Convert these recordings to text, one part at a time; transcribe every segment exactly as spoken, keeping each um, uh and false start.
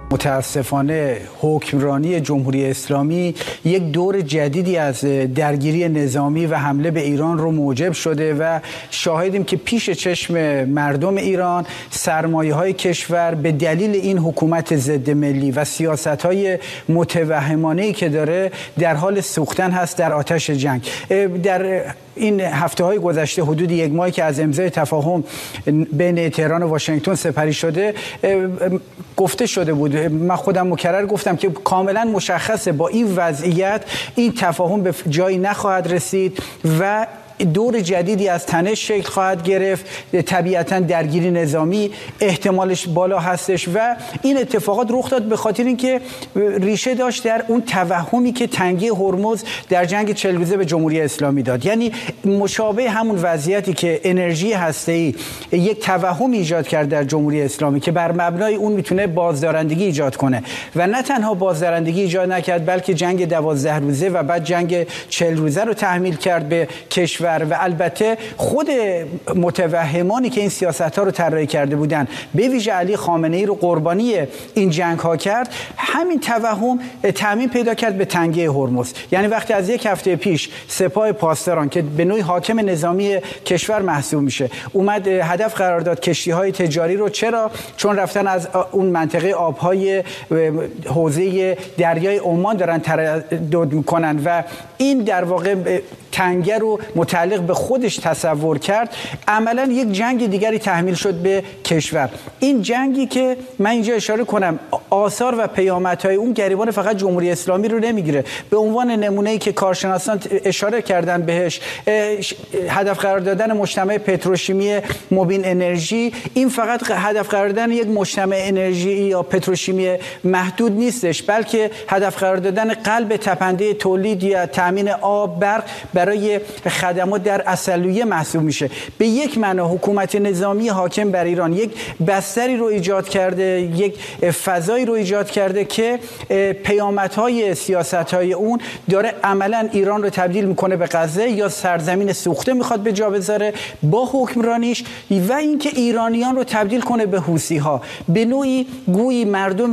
متاسفانه حکمرانی جمهوری اسلامی یک دور جدیدی از درگیری نظامی و حمله به ایران رو موجب شده و شاهدیم که پیش چشم مردم ایران سرمایه‌های کشور به دلیل این حکومت ضد ملی و سیاست‌های متوهمانه‌ای که داره در حال سوختن هست در آتش جنگ. در این هفته‌های گذشته حدود یک ماهی که از امضای تفاهم بین تهران و واشنگتن سپری شده گفته شده بود، من خودم مکرر گفتم که کاملا مشخصه با این وضعیت این تفاهم به جایی نخواهد رسید و دور جدیدی از تنش شکل خواهد گرفت. طبیعتا درگیری نظامی احتمالش بالا هستش و این اتفاقات رخ داد به خاطر اینکه ریشه داشت در اون توهمی که تنگی هرمز در جنگ چهل روزه به جمهوری اسلامی داد. یعنی مشابه همون وضعیتی که انرژی هسته‌ای یک توهم ایجاد کرد در جمهوری اسلامی که بر مبنای اون میتونه بازدارندگی ایجاد کنه و نه تنها بازدارندگی ایجاد نکرد بلکه جنگ دوازده روزه و بعد جنگ چهل روزه رو تحمیل کرد به کشور و البته خود متوهمانی که این سیاست‌ها رو طراحی کرده بودن به ویژه علی خامنه‌ای رو قربانی این جنگ‌ها کرد. همین توهم تعمیم پیدا کرد به تنگی هرمز. یعنی وقتی از یک هفته پیش سپاه پاسداران که به نوعی حاکم نظامی کشور محسوب میشه اومد هدف قرار داد کشتی‌های تجاری رو، چرا؟ چون رفتن از اون منطقه آب‌های حوزه دریای عمان دارن تردد می‌کنن و این در واقع تنگه رو متعلق به خودش تصور کرد. عملا یک جنگ دیگری تحمیل شد به کشور. این جنگی که من اینجا اشاره کنم آثار و پیامدهای اون گریبان فقط جمهوری اسلامی رو نمیگیره. به عنوان نمونه‌ای که کارشناسان اشاره کردن بهش، هدف قرار دادن مجتمع پتروشیمی مبین انرژی، این فقط هدف قرار دادن یک مجتمع انرژی یا پتروشیمی محدود نیستش، بلکه هدف قرار دادن قلب تپنده تولید یا تامین آب برق برای خدمات در اصلیه محسوب میشه. به یک معنا حکومت نظامی حاکم بر ایران یک بستری رو ایجاد کرده، یک فضایی رو ایجاد کرده که پیامدهای سیاست‌های اون داره عملاً ایران رو تبدیل میکنه به غزه یا سرزمین سوخته میخواد به جا بذاره با حکمرانیش و اینکه ایرانیان رو تبدیل کنه به حوثی‌ها. به نوعی گویی مردم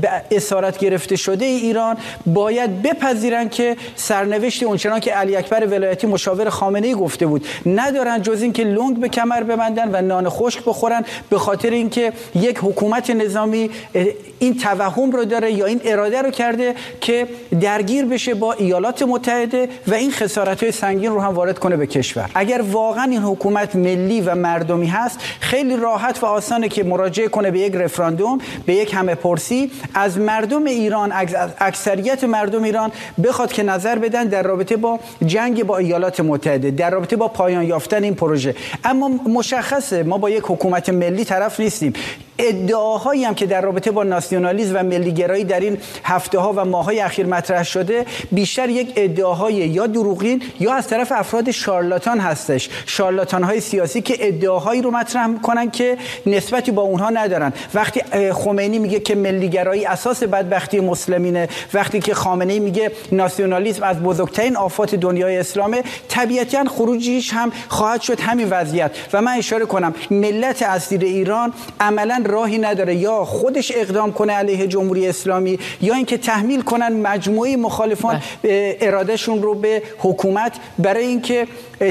اسارت گرفته شده ایران باید بپذیرن که سرنوشت اونچنان که علی اکبر ولایتی مشاور خامنه‌ای گفته بود ندارن جز این که لنگ به کمر ببندن و نان خشک بخورن، به خاطر اینکه یک حکومت نظامی این توهم رو داره یا این اراده رو کرده که درگیر بشه با ایالات متحده و این خسارت‌های سنگین رو هم وارد کنه به کشور. اگر واقعا این حکومت ملی و مردمی هست خیلی راحت و آسانه که مراجعه کنه به یک رفراندوم، به یک همه پرسی از مردم ایران، اکثریت مردم ایران بخواد که نظر بدن در رابطه با جنگ با ایالات متحده، در رابطه با پایان یافتن این پروژه. اما مشخصه ما با یک حکومت ملی طرف نیستیم. ادعاهایی هم که در رابطه با ناسیونالیسم و ملیگرایی در این هفته ها و ماه های اخیر مطرح شده بیشتر یک ادعاهای یا دروغین یا از طرف افراد شارلاتان هستش، شارلاتان های سیاسی که ادعاهایی رو مطرح میکنن که نسبتی با اونها ندارن. وقتی خمینی میگه که ملیگرایی اساس بدبختی مسلمینه، وقتی که خامنه‌ای میگه ناسیونالیسم از بزرگترین آفات دنیای اسلامه، طبیعتاً خروجیش هم خواهد شد همین وضعیت. و من اشاره کنم ملت اسیر ایران عملاً راهی نداره یا خودش اقدام کنه علیه جمهوری اسلامی یا اینکه تحمیل کنن مجموعه مخالفان ارادهشون رو به حکومت برای اینکه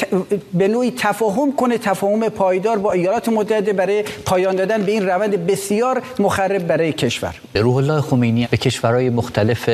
به نوعی تفاهم کنه، تفاهم پایدار با ایالات متحده برای پایان دادن به این روند بسیار مخرب برای کشور. روح الله خمینی به کشورهای مختلف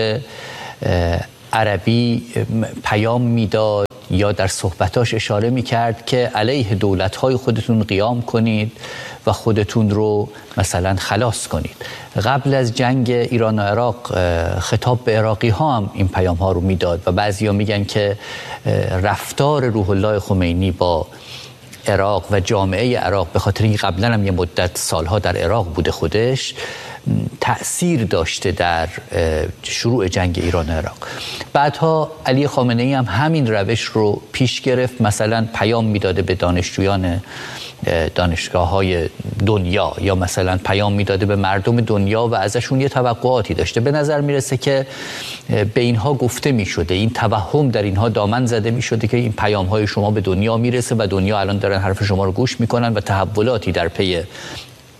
عربی پیام میداد یا در صحبتاش اشاره میکرد که علیه دولت‌های خودتون قیام کنید و خودتون رو مثلا خلاص کنید. قبل از جنگ ایران و عراق خطاب به عراقی ها هم این پیام ها رو میداد و بعضی ها میگن که رفتار روح الله خمینی با عراق و جامعه عراق به خاطر اینکه قبلا هم یه مدت سالها در عراق بوده خودش تأثیر داشته در شروع جنگ ایران و عراق. بعدها علی خامنه‌ای هم همین روش رو پیش گرفت، مثلا پیام میداده به دانشجویان دانشگاه‌های دنیا یا مثلا پیام میداده به مردم دنیا و ازشون یه توقعاتی داشته. به نظر میرسه که به اینها گفته میشده، این توهم در اینها دامن زده میشده که این پیام‌های شما به دنیا میرسه و دنیا الان دارن حرف شما رو گوش میکنن و تحولاتی در پی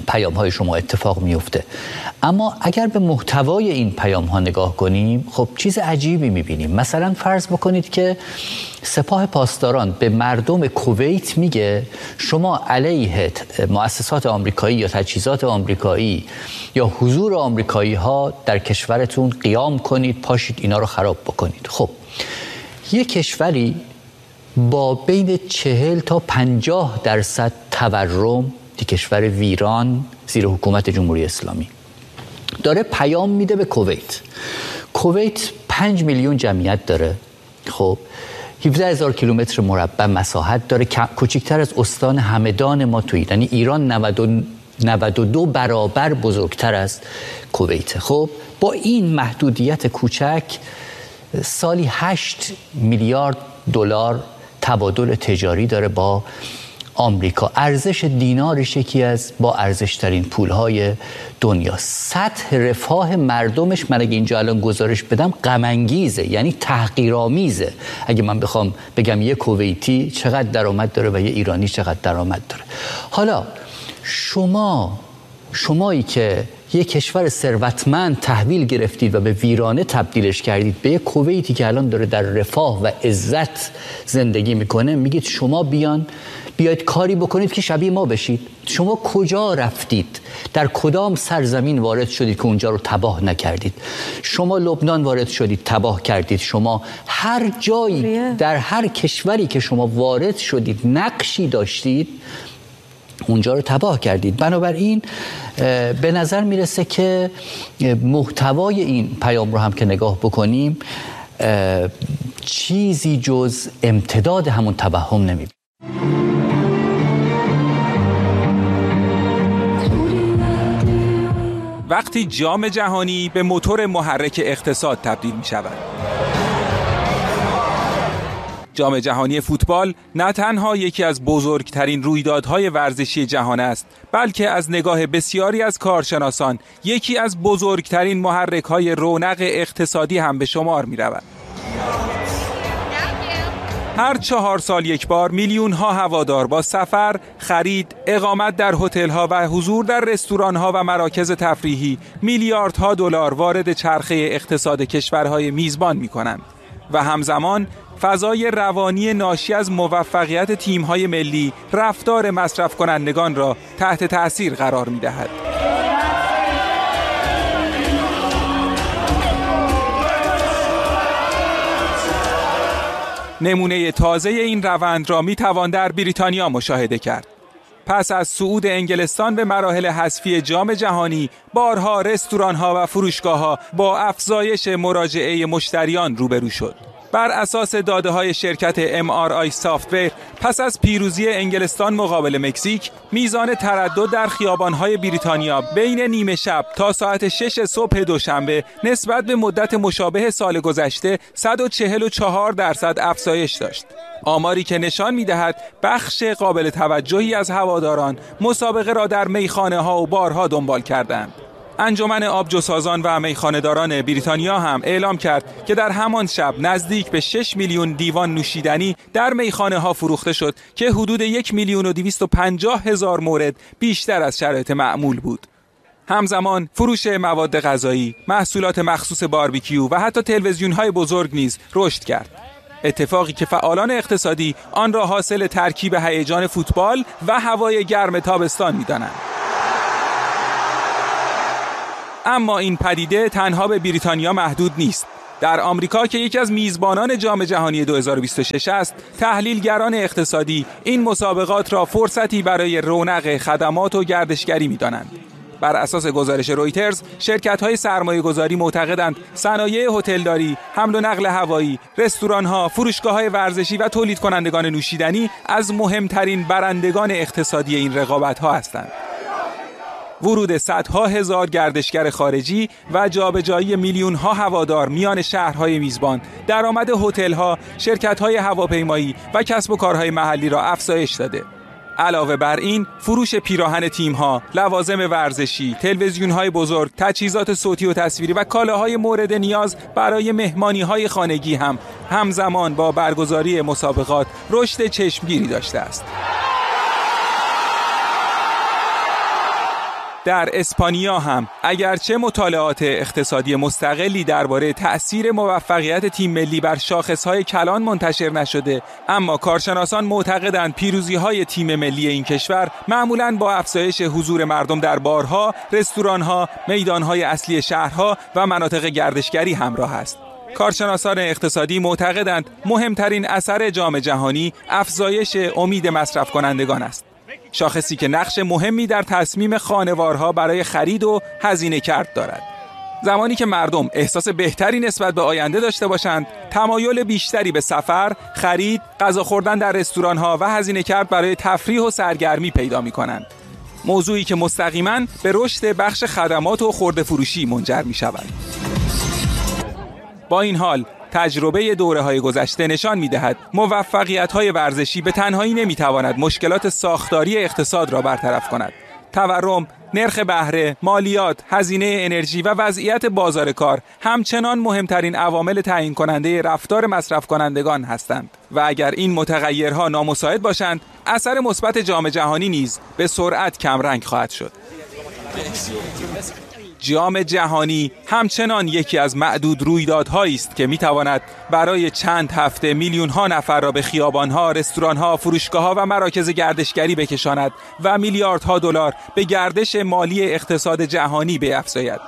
پیام های شما اتفاق میفته. اما اگر به محتوای این پیام ها نگاه کنیم، خب چیز عجیبی میبینیم. مثلا فرض بکنید که سپاه پاسداران به مردم کویت میگه شما علیه مؤسسات آمریکایی یا تجهیزات آمریکایی یا حضور آمریکایی ها در کشورتون قیام کنید، پاشید اینا رو خراب بکنید. خب یک کشوری با بین چهل تا پنجاه درصد تورم، دی کشور ویران زیر حکومت جمهوری اسلامی، داره پیام میده به کویت. کویت پنج میلیون جمعیت داره، خب هفده هزار کیلومتر مربع مساحت داره، کوچکتر از استان همدان ما توی، یعنی ایران نود و دو برابر بزرگتر از کویت. خب با این محدودیت کوچک سالی هشت میلیارد دلار تبادل تجاری داره با آمریکا. ارزش دینارش یکی از با ارزشترین پولهای دنیا. سطح رفاه مردمش، من اگه اینجا الان گزارش بدم، غم انگیزه، یعنی تحقیرآمیزه. اگه من بخوام بگم یه کویتی چقدر درآمد داره و یه ایرانی چقدر درآمد داره. حالا شما شمایی که یه کشور ثروتمند تحویل گرفتید و به ویرانه تبدیلش کردید به یه کویتی که الان داره در رفاه و عزت زندگی میکنه، میگید شما بیان بیاید کاری بکنید که شبیه ما بشید. شما کجا رفتید؟ در کدام سرزمین وارد شدید که اونجا رو تباه نکردید؟ شما لبنان وارد شدید، تباه کردید. شما هر جایی در هر کشوری که شما وارد شدید نقشی داشتید، اونجا رو تباه کردید. بنابراین به نظر میرسه که محتوای این پیام رو هم که نگاه بکنیم چیزی جز امتداد همون توهم نمیبینیم. وقتی جام جهانی به موتور محرک اقتصاد تبدیل می شود. جام جهانی فوتبال نه تنها یکی از بزرگترین رویدادهای ورزشی جهان است، بلکه از نگاه بسیاری از کارشناسان یکی از بزرگترین محرک‌های رونق اقتصادی هم به شمار می رود. هر چهار سال یک بار میلیون ها هوادار با سفر، خرید، اقامت در هتل ها و حضور در رستوران ها و مراکز تفریحی میلیاردها دلار وارد چرخه اقتصاد کشورهای میزبان می کنند و همزمان فضای روانی ناشی از موفقیت تیم‌های ملی رفتار مصرف کنندگان را تحت تأثیر قرار می‌دهد. نمونه تازه این روند را می‌توان در بریتانیا مشاهده کرد. پس از صعود انگلستان به مراحل حذفی جام جهانی، بارها رستوران‌ها و فروشگاه‌ها با افزایش مراجعه مشتریان روبرو شد. بر اساس داده‌های شرکت ام آر آی سافت‌ور، پس از پیروزی انگلستان مقابل مکزیک، میزان تردد در خیابان‌های بریتانیا بین نیمه شب تا ساعت شش صبح دوشنبه نسبت به مدت مشابه سال گذشته صد و چهل و چهار درصد افزایش داشت. آماری که نشان می‌دهد بخش قابل توجهی از هواداران مسابقه را در میخانه‌ها و بارها دنبال کردند. انجمن آبجوسازان و میخانه‌داران بریتانیا هم اعلام کرد که در همان شب نزدیک به شش میلیون دیوان نوشیدنی در میخانه‌ها فروخته شد که حدود یک میلیون و دویست و پنجاه هزار مورد بیشتر از شرایط معمول بود. همزمان فروش مواد غذایی، محصولات مخصوص باربیکیو و حتی تلویزیون‌های بزرگ نیز رشد کرد. اتفاقی که فعالان اقتصادی آن را حاصل ترکیب هیجان فوتبال و هوای گرم تابستان می‌دانند. اما این پدیده تنها به بریتانیا محدود نیست. در آمریکا که یکی از میزبانان جام جهانی دو هزار و بیست و شش است، تحلیلگران اقتصادی این مسابقات را فرصتی برای رونق خدمات و گردشگری می‌دانند. بر اساس گزارش رویترز، شرکت‌های سرمایه‌گذاری معتقدند صنایع هتلداری، حمل و نقل هوایی، رستوران‌ها، فروشگاه‌های ورزشی و تولید کنندگان نوشیدنی از مهمترین برندگان اقتصادی این رقابت‌ها هستند. ورود صدها هزار گردشگر خارجی و جابجایی میلیون‌ها هوادار میان شهرهای میزبان، درآمد هتل‌ها، شرکت‌های هواپیمایی و کسب و کارهای محلی را افزایش داده. علاوه بر این، فروش پیراهن تیم‌ها، لوازم ورزشی، تلویزیون‌های بزرگ، تجهیزات صوتی و تصویری و کالاهای مورد نیاز برای مهمانی‌های خانگی هم همزمان با برگزاری مسابقات رشد چشمگیری داشته است. در اسپانیا هم اگرچه مطالعات اقتصادی مستقلی درباره تأثیر موفقیت تیم ملی بر شاخصهای کلان منتشر نشده، اما کارشناسان معتقدند پیروزی‌های تیم ملی این کشور معمولاً با افزایش حضور مردم در بارها، رستوران‌ها، میدان‌های اصلی شهرها و مناطق گردشگری همراه است. کارشناسان اقتصادی معتقدند مهمترین اثر جام جهانی افزایش امید مصرف کنندگان است. شاخصی که نقش مهمی در تصمیم خانوارها برای خرید و هزینه کرد دارد. زمانی که مردم احساس بهتری نسبت به آینده داشته باشند، تمایل بیشتری به سفر، خرید، غذا خوردن در رستوران‌ها و هزینه کرد برای تفریح و سرگرمی پیدا می‌کنند. موضوعی که مستقیماً به رشد بخش خدمات و خرده فروشی منجر می‌شود. با این حال تجربه دوره‌های گذشته نشان می‌دهد موفقیت‌های ورزشی به تنهایی نمی‌تواند مشکلات ساختاری اقتصاد را برطرف کند. تورم، نرخ بهره، مالیات، هزینه انرژی و وضعیت بازار کار همچنان مهمترین عوامل تعیین کننده رفتار مصرف کنندگان هستند و اگر این متغیرها نامساعد باشند، اثر مثبت جام جهانی نیز به سرعت کمرنگ خواهد شد. جام جهانی همچنان یکی از معدود رویدادهایی است که میتواند برای چند هفته میلیون ها نفر را به خیابان‌ها، رستوران‌ها، فروشگاه‌ها و مراکز گردشگری بکشاند و میلیاردها دلار به گردش مالی اقتصاد جهانی بیفزاید.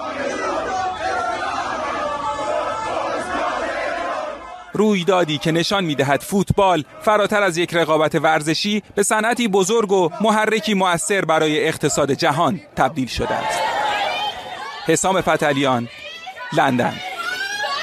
رویدادی که نشان می‌دهد فوتبال فراتر از یک رقابت ورزشی به صنعتی بزرگ و محرکی مؤثر برای اقتصاد جهان تبدیل شده است. حسام فتحعلیان، لندن.